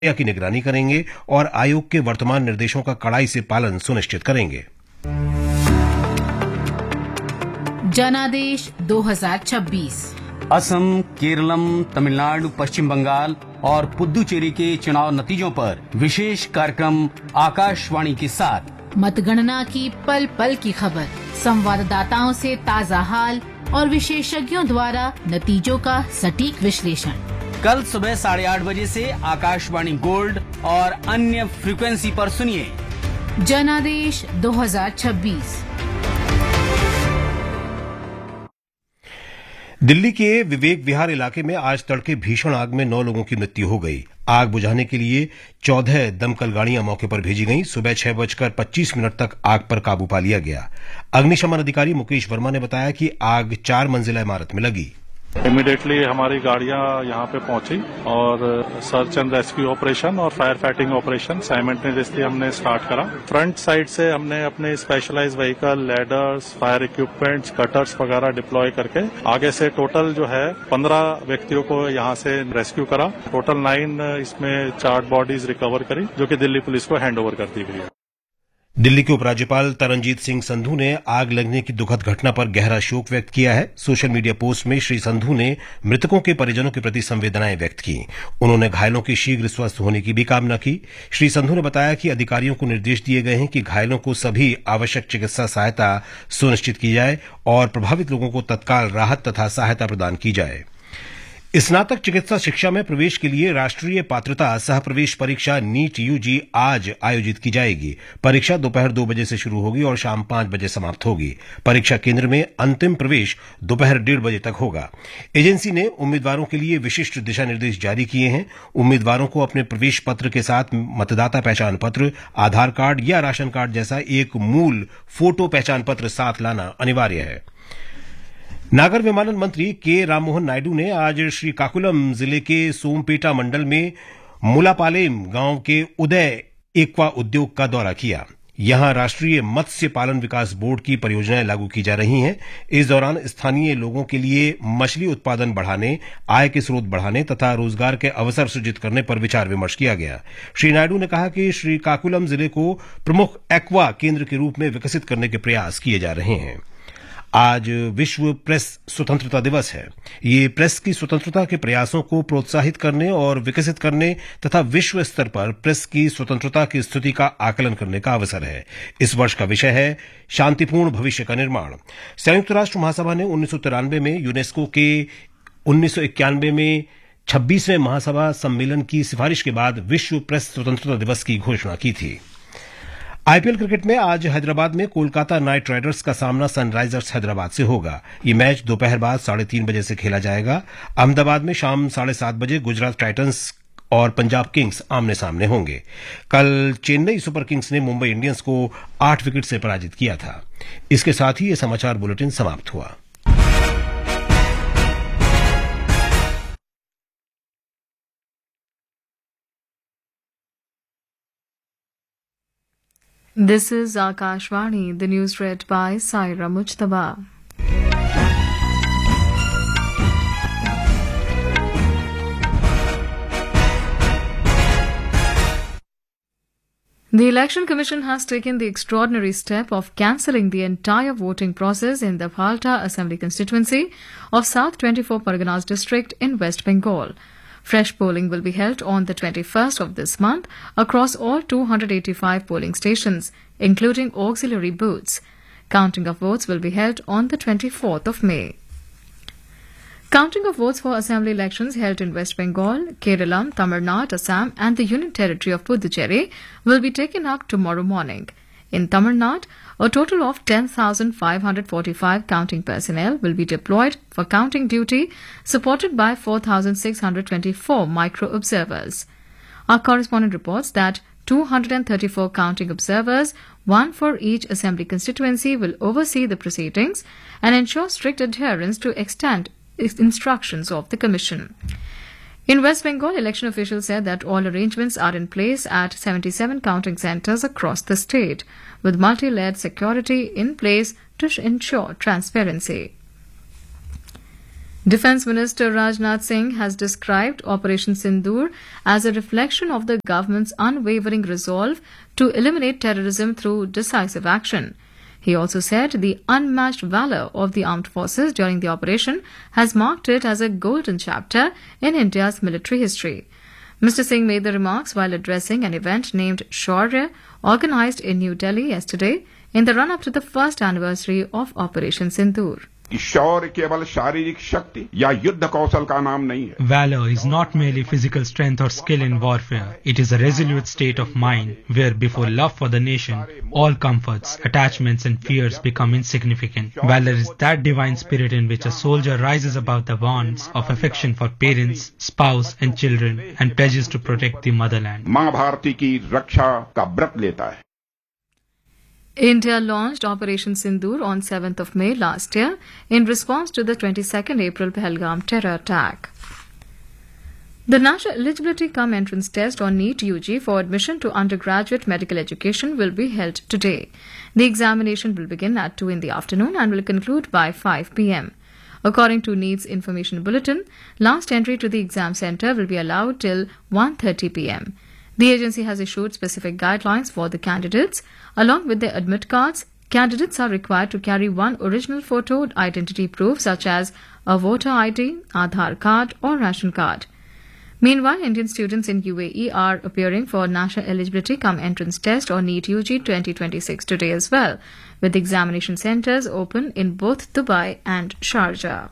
की निगरानी करेंगे और आयोग के वर्तमान निर्देशों का कड़ाई से पालन सुनिश्चित करेंगे। जनादेश 2026 असम, केरलम, तमिलनाडु, पश्चिम बंगाल और पुद्दुचेरी के चुनाव नतीजों पर विशेष कार्यक्रम आकाशवाणी के साथ मतगणना की पल पल की खबर, संवाददाताओं से ताजा हाल और विशेषज्ञों द्वारा नतीजों का सटीक विश्लेषण। कल सुबह 8:30 बजे से आकाशवाणी गोल्ड और अन्य फ्रीक्वेंसी पर सुनिए जनादेश 2026। दिल्ली के विवेक विहार इलाके में आज तड़के भीषण आग में 9 लोगों की मृत्यु हो गई। आग बुझाने के लिए 14 दमकल गाड़ियां मौके पर भेजी गईं। सुबह 6:25 तक आग पर काबू पा लिया गया। अग्निशमन अधिकारी मुकेश वर्मा ने बताया कि आग 4 मंजिला इमारत में लगी। इमीडिएटली हमारी गाड़ियां यहां पे पहुंची और सर्च एंड रेस्क्यू ऑपरेशन और फायर फाइटिंग ऑपरेशन साइमल्टेनियसली हमने स्टार्ट करा। फ्रंट साइड से हमने अपने specialised vehicle, ladders, fire equipments, cutters वगैरह डिप्लॉय करके आगे से टोटल जो है 15 व्यक्तियों को यहां से रेस्क्यू करा। टोटल 9 इसमें 4 बॉडीज रिकवर करी जो कि दिल्ली पुलिस को हैंड ओवर कर दी गई है। दिल्ली के उपराज्यपाल तरनजीत सिंह संधू ने आग लगने की दुखद घटना पर गहरा शोक व्यक्त किया है। सोशल मीडिया पोस्ट में श्री संधू ने मृतकों के परिजनों के प्रति संवेदनाएं व्यक्त की। उन्होंने घायलों के शीघ्र स्वस्थ होने की भी कामना की। श्री संधू ने बताया कि अधिकारियों को निर्देश दिए गए हैं कि घायलों को सभी आवश्यक चिकित्सा सहायता सुनिश्चित की जाए और प्रभावित लोगों को तत्काल राहत तथा सहायता प्रदान की जाए। स्नातक चिकित्सा शिक्षा में प्रवेश के लिए राष्ट्रीय पात्रता सह प्रवेश परीक्षा नीट यूजी आज आयोजित की जाएगी। परीक्षा दोपहर 2 बजे से शुरू होगी और शाम 5 बजे समाप्त होगी। परीक्षा केंद्र में अंतिम प्रवेश दोपहर 1:30 बजे तक होगा। एजेंसी ने उम्मीदवारों के लिए विशिष्ट दिशा निर्देश जारी किए हैं। उम्मीदवारों को अपने प्रवेश पत्र के साथ मतदाता पहचान पत्र, आधार कार्ड या राशन कार्ड जैसा एक मूल फोटो पहचान पत्र साथ लाना अनिवार्य है। नागर विमानन मंत्री के राममोहन नायडू ने आज श्रीकाकुलम जिले के सोमपेटा मंडल में मुलापालेम गांव के उदय एक्वा उद्योग का दौरा किया। यहां राष्ट्रीय मत्स्य पालन विकास बोर्ड की परियोजनाएं लागू की जा रही हैं। इस दौरान स्थानीय लोगों के लिए मछली उत्पादन बढ़ाने, आय के स्रोत बढ़ाने तथा रोजगार के अवसर सृजित करने पर विचार विमर्श किया गया। श्री नायडू ने कहा कि श्रीकाकुलम जिले को प्रमुख एक्वा केंद्र के रूप में विकसित करने के प्रयास किए जा रहे हैं। आज विश्व प्रेस स्वतंत्रता दिवस है। ये प्रेस की स्वतंत्रता के प्रयासों को प्रोत्साहित करने और विकसित करने तथा विश्व स्तर पर प्रेस की स्वतंत्रता की स्थिति का आकलन करने का अवसर है। इस वर्ष का विषय है शांतिपूर्ण भविष्य का निर्माण। संयुक्त राष्ट्र महासभा ने 1993 में, यूनेस्को के 1991 में 26वें महासभा सम्मेलन की सिफारिश के बाद विश्व प्रेस स्वतंत्रता दिवस की घोषणा की थी। आईपीएल क्रिकेट में आज हैदराबाद में कोलकाता नाइट राइडर्स का सामना सनराइजर्स हैदराबाद से होगा। ये मैच दोपहर बाद 3:30 बजे से खेला जाएगा। अहमदाबाद में शाम 7:30 बजे गुजरात टाइटंस और पंजाब किंग्स आमने सामने होंगे। कल चेन्नई सुपर किंग्स ने मुंबई इंडियंस को 8 विकेट से पराजित किया था। इसके साथ ही ये समाचार बुलेटिन समाप्त हुआ। This is Akashvani, the news read by Saira Mujtaba. The Election Commission has taken the extraordinary step of cancelling the entire voting process in the Phalta Assembly constituency of South 24 Parganas district in West Bengal. Fresh polling will be held on the 21st of this month across all 285 polling stations, including auxiliary booths. Counting of votes will be held on the 24th of May. Counting of votes for assembly elections held in West Bengal, Kerala, Tamil Nadu, Assam and the Union Territory of Puducherry will be taken up tomorrow morning. In Tamil Nadu, a total of 10,545 counting personnel will be deployed for counting duty, supported by 4,624 micro-observers. Our correspondent reports that 234 counting observers, one for each assembly constituency, will oversee the proceedings and ensure strict adherence to extant instructions of the Commission. In West Bengal, election officials said that all arrangements are in place at 77 counting centres across the state, with multi-layered security in place to ensure transparency. Defence Minister Rajnath Singh has described Operation Sindoor as a reflection of the government's unwavering resolve to eliminate terrorism through decisive action. He also said the unmatched valour of the armed forces during the operation has marked it as a golden chapter in India's military history. Mr. Singh made the remarks while addressing an event named Shaurya, organised in New Delhi yesterday in the run-up to the first anniversary of Operation Sindoor. शौर्य केवल शारीरिक शक्ति या युद्ध कौशल का नाम नहीं है. Valor is not merely physical strength or skill in warfare. It is a resolute state of mind where before love for the nation, all comforts, attachments and fears become insignificant. Valor is that divine spirit in which a soldier rises above the bonds of affection for parents, spouse and children and pledges to protect the motherland. माँ भारती की रक्षा का व्रत लेता है. India launched Operation Sindoor on 7th of May last year in response to the 22nd April Pahalgam terror attack. The National Eligibility Cum Entrance Test or NEET UG for admission to undergraduate medical education will be held today. The examination will begin at 2 in the afternoon and will conclude by 5 p.m. According to NEET's information bulletin, last entry to the exam centre will be allowed till 1:30 p.m. The agency has issued specific guidelines for the candidates. Along with their admit cards, candidates are required to carry one original photo identity proof such as a voter ID, Aadhaar card or ration card. Meanwhile, Indian students in UAE are appearing for National Eligibility Cum Entrance Test or NEET UG 2026 today as well, with examination centres open in both Dubai and Sharjah.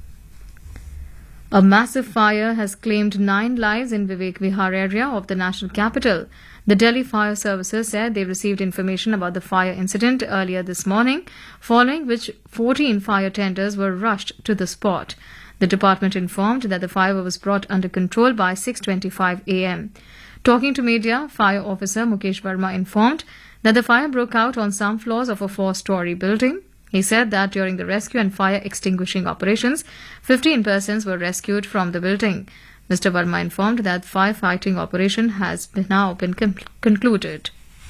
A massive fire has claimed 9 lives in Vivek Vihar area of the national capital. The Delhi Fire Services said they received information about the fire incident earlier this morning, following which 14 fire tenders were rushed to the spot. The department informed that the fire was brought under control by 6:25 a.m. Talking to media, fire officer Mukesh Verma informed that the fire broke out on some floors of a 4-story building. He said that during the rescue and fire extinguishing operations, 15 persons were rescued from the building. Mr. Verma informed that firefighting operation has now been concluded.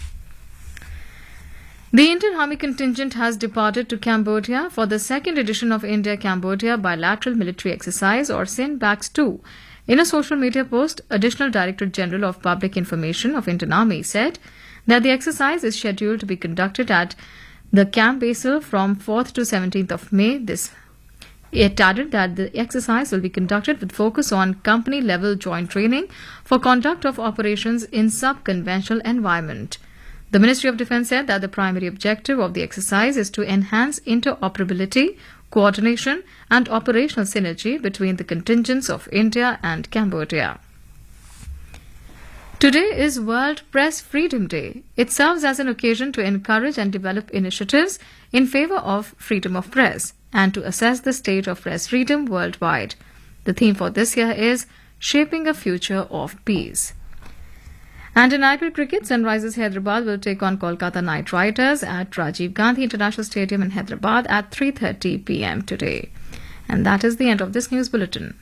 The Indian Army contingent has departed to Cambodia for the second edition of India-Cambodia Bilateral Military Exercise or SINBAX 2. In a social media post, Additional Director General of Public Information of Indian Army said that the exercise is scheduled to be conducted at the Camp Basel from 4th to 17th of May. It added that the exercise will be conducted with focus on company-level joint training for conduct of operations in sub-conventional environment. The Ministry of Defence said that the primary objective of the exercise is to enhance interoperability, coordination and operational synergy between the contingents of India and Cambodia. Today is World Press Freedom Day. It serves as an occasion to encourage and develop initiatives in favour of freedom of press and to assess the state of press freedom worldwide. The theme for this year is Shaping a Future of Peace. And in IPL cricket, Sunrisers Hyderabad will take on Kolkata Knight Riders at Rajiv Gandhi International Stadium in Hyderabad at 3:30 p.m. today. And that is the end of this news bulletin.